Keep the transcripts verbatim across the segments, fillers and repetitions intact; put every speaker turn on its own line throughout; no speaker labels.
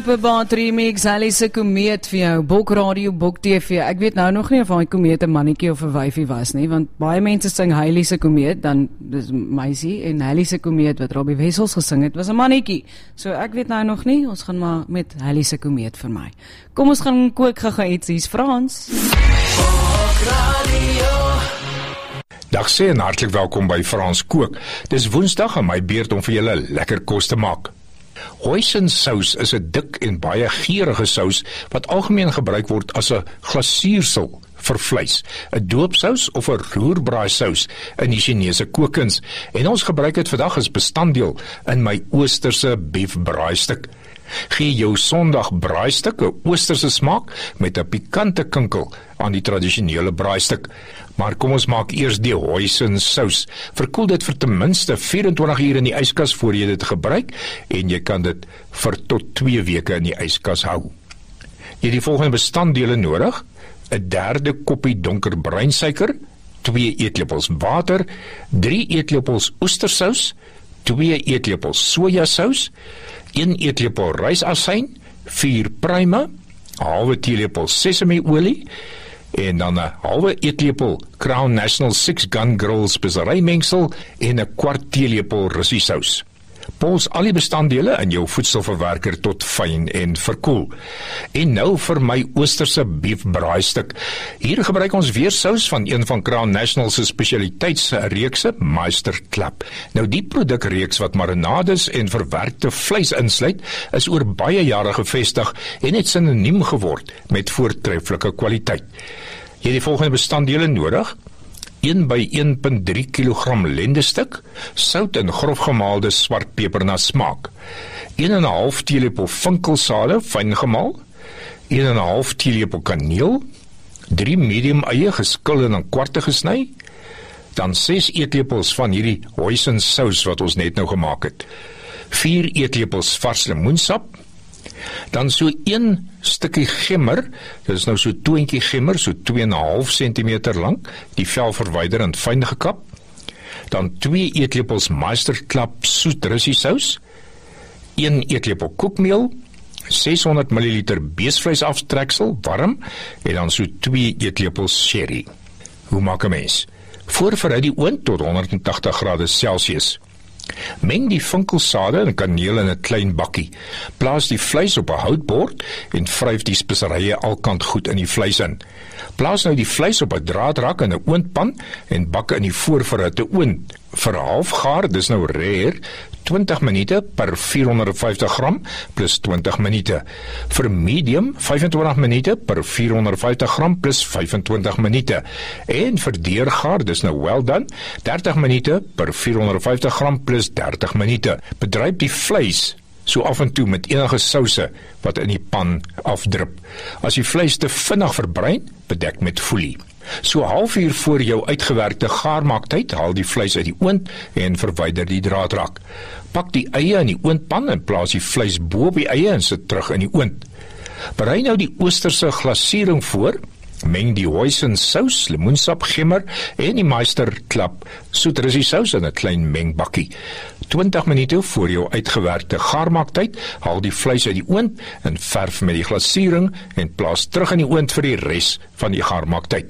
Bebaat remix, Halley se komeet vir jou, Bok Radio, Bok T V. Ek weet nou nog nie of hy komeet 'n mannetjie of 'n wyfie was nie, want baie mense sing Halley se komeet, dan dis meisie, en Halley se komeet wat Robbie Wessels gesing het, was 'n mannetjie. So ek weet nou nog nie, ons gaan maar met Halley se komeet vir my. Kom ons gaan kook gou iets, hier's Frans. Bok Radio.
Dag sê en hartlik welkom by Frans Kook. Dis Woensdag en my beurt om vir julle lekker kos te maak. Hoisinsaus is 'n dik en baie geurende sous wat algemeen gebruik word as 'n glasuursel vir vleis, 'n doopsous of 'n roerbraaisous in die Chinese kookkuns, en ons gebruik dit vandag as bestanddeel in my oosterse beefbraaistuk. Gee jou Sondag braaistuk 'n oosterse smaak met 'n pikante kinkel aan die tradisionele braaistuk. Maar kom ons maak eers die hoisinsous. Verkoel dit vir ten minste vyf-en-twintig uur in die yskas voor jy dit gebruik, en jy kan dit vir tot twee weke in die yskas hou. Jy het die volgende bestanddele nodig: 'n derde koppie donker breinsuiker, twee eetlepels water, drie eetlepels oestersous, twee eetlepels sojasous, een eetlepel rysasyn, vier pruime, 'n halwe teelepel sesamieolie, en dan 'n halwe eetlepel Crown National six Gun Grill speserymengsel en 'n kwart teelepel russiesous. Pols al die bestanddele in jou voedselverwerker tot fyn en verkoel. En nou vir my oosterse beefbraaistuk. Hier gebruik ons weer sous van een van Crown National se spesialiteitsreekse, Meisterklap. Nou die produkreeks wat marinades en verwerkte vleis insluit, is oor baie jare gevestig en het sinoniem geword met voortreffelike kwaliteit. Jy het die volgende bestanddele nodig: een by een komma drie kilogram lendestuk, sout en grof gemaalde swart peper na smaak, een en 'n half teelepel vinkelsade fyn gemaal, een en 'n half teelepel kaneel, drie medium eie geskil en in kwarte gesny, dan ses eetlepels van hierdie hoisinsous wat ons net nou gemaak het, vier eetlepels vars lemoensap, dan so een stukkie gemmer, dit is nou so toontjie gemmer, so twee en 'n half sentimeter lank, die vel verwyder en fyn gekap, dan twee eetlepels Meisterklap soet russiesous, een eetlepel koekmeel, seshonderd milliliter beesvleisaftreksel, warm, en dan so twee eetlepels sherry. Hoe maak 'n mens? Voorberei die oond tot honderdtagtig grade Celsius. Meng die vinkelsade en kaneel in 'n klein bakkie. Plaas die vleis op 'n houtbord en vryf die speserye alkant goed in die vleis in. Plaas nou die vleis op 'n draadrak in 'n oondpan en bak in die voorverhitte oond. Vir halfgaar, dis nou rare, twintig minute per vierhonderdvyftig gram plus twintig minute. Vir medium, vyf-en-twintig minute per vierhonderdvyftig gram plus vyf-en-twintig minute. En vir deurgaar, dis nou well done, dertig minute per vierhonderdvyftig gram plus dertig minute. Bedryf die vleis so af en toe met enige souse wat in die pan afdrup. As die vleis te vinnig verbruin, bedek met folie. So halfuur voor jou uitgewerkte gaarmaaktyd, haal die vleis uit die oond en verwyder die draadrak. Pak die eie in die oondpan en plaas die vleis bo op die eie en sit terug in die oond. Berei nou die oosterse glasuuring voor. Meng die hoisinsous, lemoensap, gemmer en die Meisterklap soet russiesous in 'n klein mengbakkie. twintig minute voor jou uitgewerkte gaarmaaktyd, haal die vleis uit die oond en verf met die glasuuring en plaas terug in die oond vir die res van die gaarmaaktyd.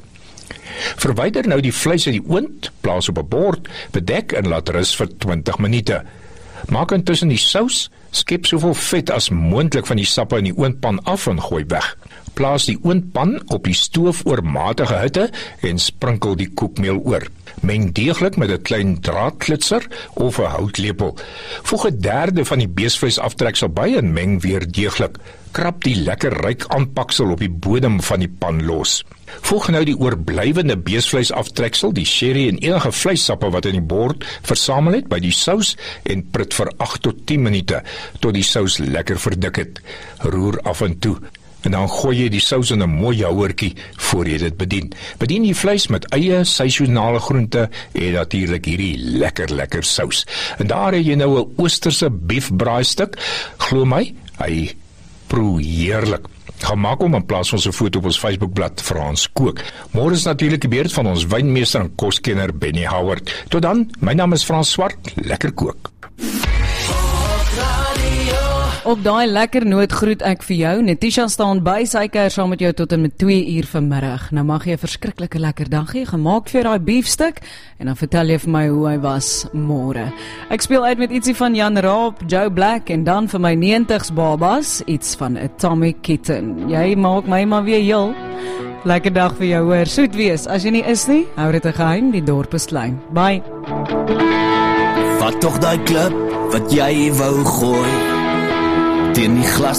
Verwyder nou die vleis uit die oond, plaas op 'n bord, bedek en laat rus vir twintig minute. Maak intussen die sous, skep soveel vet as moontlik van die sappe in die oondpan af en gooi weg. Plaas die oondpan op die stoof oor matige hitte en sprinkel die koekmeel oor. Meng deeglik met 'n klein draadklitser of 'n houtlepel. Voeg 'n derde van die beesvleisaftreksel by en meng weer deeglik. Krap die lekker ryk aanpaksel op die bodem van die pan los. Voeg nou die oorblywende beesvleisaftreksel, die sherry en enige vleissappe wat in die bord versamel het by die sous en prit vir agt tot tien minute tot die sous lekker verdik het. Roer af en toe. En dan gooi jy die sous in 'n mooi houertjie voor jy dit bedien. Bedien die vleis met eie, seisonale groente en natuurlik hierdie lekker lekker sous. En daar het jy nou 'n oosterse beefbraaistuk. Glo my, hy proe heerlik. Gaan maak hom in plaas van so 'n foto op ons Facebookblad Frans Kook. Môre is natuurlik die beurt van ons wynmeester en koskenner Benny Howard. Tot dan, my naam is Frans Swart, lekker kook.
Op daai lekker noot groet ek vir jou. Netisha staan by sy kuier saam met jou tot en met twee uur vanmiddag. Nou mag jy 'n verskriklike lekker dag hê, gemaak vir daai beefstuk en dan vertel jy vir my hoe hy was môre. Ek speel uit met ietsie van Jan Raab, Joe Black en dan vir my neentigs babas iets van Atomic Kitten. Jy maak my maar weer heel. Lekker dag vir jou hoor. Soet wees. As jy nie is nie, hou dit 'n geheim, die dorp is klein. Bye.
Vat tog daai klip wat jy wou gooi teen die glas